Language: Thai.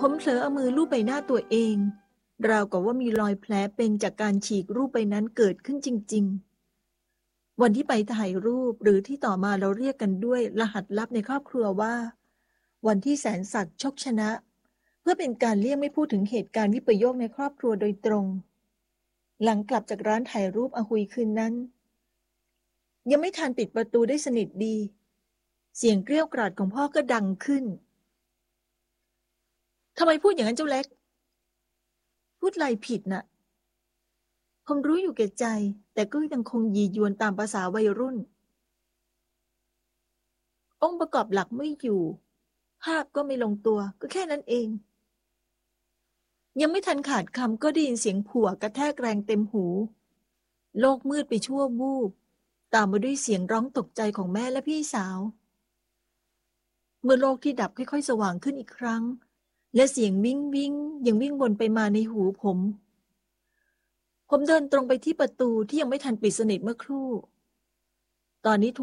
ผมเผลอเอามือลูบใบหน้าตัวเองราวกับว่ามีรอยแผลเป็นจากการฉีกรูปใบนั้นเกิดขึ้นจริงๆวันที่ไปถ่ายรูปหรือที่ต่อมาเราเรียกกันด้วยรหัสลับในครอบครัวว่าวันที่แสนศักดิ์ชกชนะเพื่อเป็นการเลี่ยงไม่พูดถึงเหตุการณ์วิปโยคในครอบครัวโดยตรงหลังกลับจากร้านถ่ายรูปอาหุยคืนนั้นยังไม่ทันปิดประตูได้สนิทดีเสียงเกรี้ยวกราดของพ่อก็ดังขึ้นทำไมพูดอย่างนั้นเจ้าเล็กพูดอะไรผิดน่ะผมรู้อยู่แก่ใจแต่ก็ยังคงยียวนตามภาษาวัยรุ่นองค์ประกอบหลักไม่อยู่ภาพก็ไม่ลงตัวก็แค่นั้นเองยังไม่ทันขาดคำก็ได้ยินเสียงผัวกระแทกแรงเต็มหูโลกมืดไปชั่ววูบตามมาด้วยเสียงร้องตกใจของแม่และพี่สาวเมื่อโลกที่ดับค่อยๆสว่างขึ้นอีกครั้งและเสียงวิ่งวิ่งยังวิ่งวนไปมาในหูผมเดินตรงไปที่ประตูที่ยังไม่ทันปิดสนิทเมื่อครู่ตอนนี้